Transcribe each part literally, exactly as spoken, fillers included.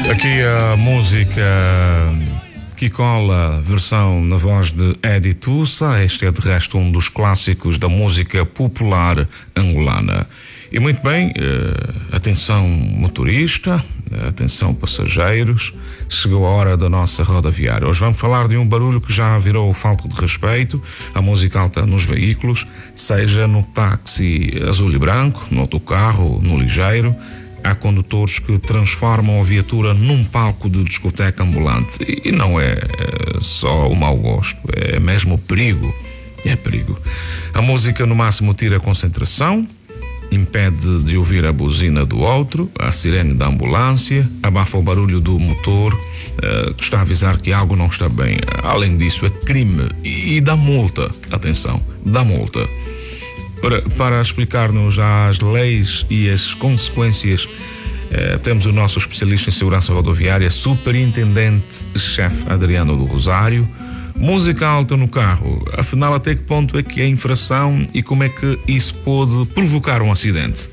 Aqui a música Kikola, versão na voz de Eddie Tussa. Este é de resto um dos clássicos da música popular angolana. E muito bem, atenção motorista, atenção passageiros, chegou a hora da nossa rodoviária. Hoje vamos falar de um barulho que já virou falta de respeito à música alta nos veículos, seja no táxi azul e branco, no autocarro, no ligeiro. Há condutores que transformam a viatura num palco de discoteca ambulante. E não é só o mau gosto, é mesmo o perigo. É perigo. A música no máximo tira a concentração, impede de ouvir a buzina do outro, a sirene da ambulância, abafa o barulho do motor, uh, que está a avisar que algo não está bem. Além disso, é crime e, e dá multa. Atenção, dá multa. Ora, para explicar-nos as leis e as consequências, eh, temos o nosso especialista em segurança rodoviária, superintendente-chefe Adriano do Rosário. Música alta no carro, afinal até que ponto é que é infração e como é que isso pode provocar um acidente?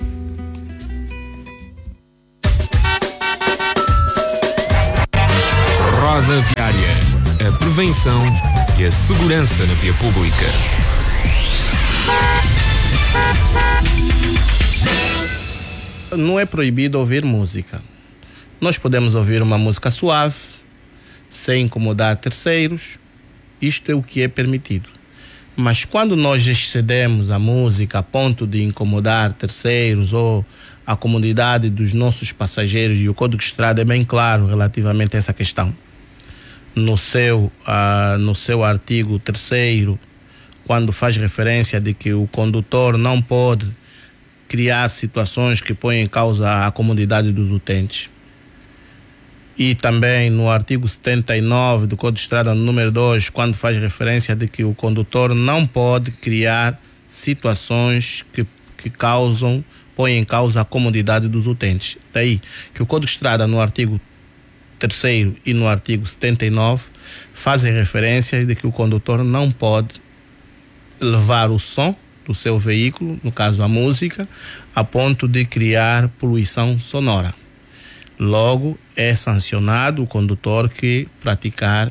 Roda Viária, a prevenção e a segurança na via pública. Não é proibido ouvir música. Nós podemos ouvir uma música suave, sem incomodar terceiros. Isto é o que é permitido. Mas quando nós excedemos a música a ponto de incomodar terceiros ou a comodidade dos nossos passageiros, e o Código de Estrada é bem claro relativamente a essa questão. No seu, uh, no seu artigo terceiro, quando faz referência de que o condutor não pode criar situações que põem em causa a comodidade dos utentes. E também no artigo setenta e nove do Código de Estrada, número dois, quando faz referência de que o condutor não pode criar situações que, que causam, põem em causa a comodidade dos utentes. Daí que o Código de Estrada, no artigo terceiro e no artigo setenta e nove, fazem referências de que o condutor não pode levar o som do seu veículo, no caso a música, a ponto de criar poluição sonora. Logo, é sancionado o condutor que praticar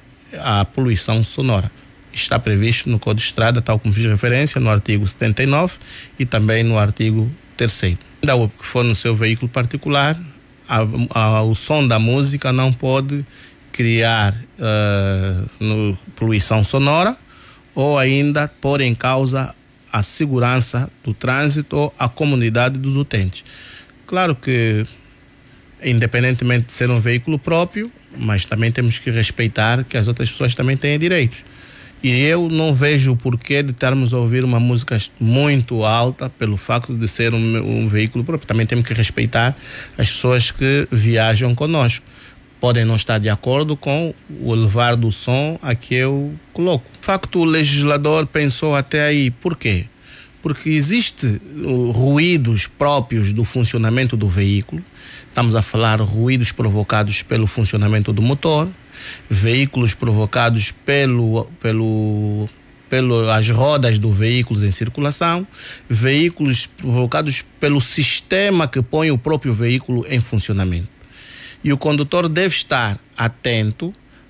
a poluição sonora. Está previsto no Código de Estrada, tal como fiz referência, no artigo setenta e nove e também no artigo terceiro. Ainda o que for no seu veículo particular, a, a, o som da música não pode criar uh, no, poluição sonora ou ainda pôr em causa a segurança do trânsito ou a comunidade dos utentes. Claro que, independentemente de ser um veículo próprio, mas também temos que respeitar que as outras pessoas também têm direitos. E eu não vejo o porquê de estarmos a ouvir uma música muito alta pelo facto de ser um, um veículo próprio. Também temos que respeitar as pessoas que viajam conosco. Podem não estar de acordo com o elevar do som a que eu coloco. De facto, o legislador pensou até aí. Por quê? Porque existe uh, ruídos próprios do funcionamento do veículo. Estamos a falar ruídos provocados pelo funcionamento do motor, veículos provocados pelo, pelo, pelo as rodas do veículo em circulação, veículos provocados pelo sistema que põe o próprio veículo em funcionamento. E o condutor deve estar atento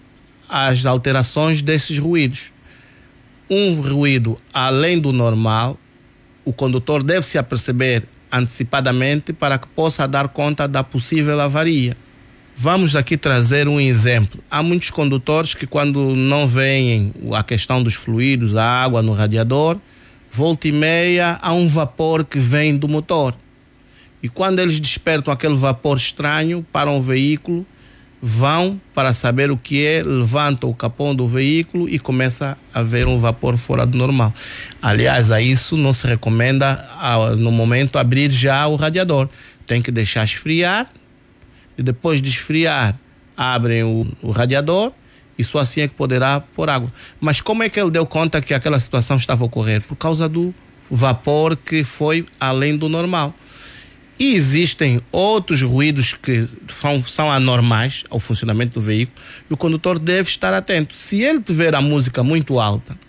às alterações desses ruídos. Um ruído além do normal, o condutor deve se aperceber antecipadamente para que possa dar conta da possível avaria. Vamos aqui trazer um exemplo. Há muitos condutores que, quando não veem a questão dos fluidos, a água no radiador, volta e meia há um vapor que vem do motor. E quando eles despertam aquele vapor estranho, param o veículo, vão para saber o que é, levantam o capão do veículo e começa a ver um vapor fora do normal. Aliás, a isso não se recomenda, no momento, abrir já o radiador. Tem que deixar esfriar e depois de esfriar, abrem o, o radiador e só assim é que poderá pôr água. Mas como é que ele deu conta que aquela situação estava a ocorrer? Por causa do vapor que foi além do normal. E existem outros ruídos que são anormais ao funcionamento do veículo e o condutor deve estar atento. Se ele tiver a música muito alta,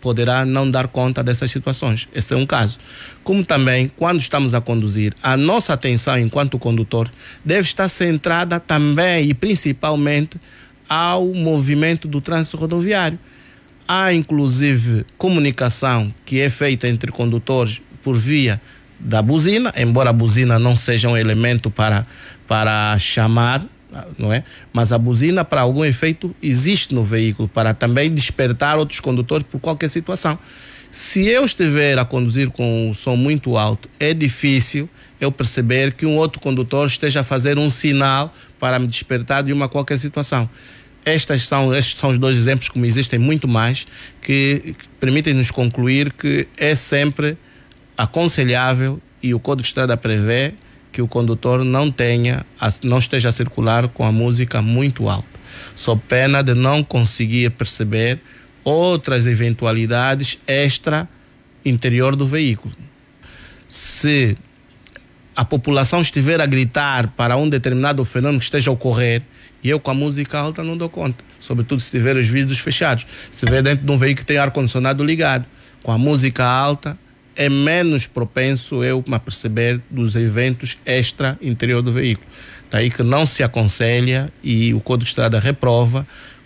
poderá não dar conta dessas situações. Esse é um caso. Como também, quando estamos a conduzir, a nossa atenção enquanto condutor deve estar centrada também e principalmente ao movimento do trânsito rodoviário. Há, inclusive, comunicação que é feita entre condutores por via da buzina, embora a buzina não seja um elemento para, para chamar, não é? Mas a buzina, para algum efeito, existe no veículo, para também despertar outros condutores por qualquer situação. Se eu estiver a conduzir com um som muito alto, é difícil eu perceber que um outro condutor esteja a fazer um sinal para me despertar de uma qualquer situação. Estas são, estes são os dois exemplos, como existem muito mais, que, que permitem-nos concluir que é sempre aconselhável, e o Código de Estrada prevê, que o condutor não tenha, não esteja a circular com a música muito alta, sob pena de não conseguir perceber outras eventualidades extra interior do veículo. Se a população estiver a gritar para um determinado fenômeno que esteja a ocorrer, e eu com a música alta não dou conta, sobretudo se tiver os vidros fechados. Se estiver dentro de um veículo que tem ar-condicionado ligado, com a música alta, é menos propenso eu a perceber dos eventos extra interior do veículo. Daí que não se aconselha, e o Código de Estrada reprova,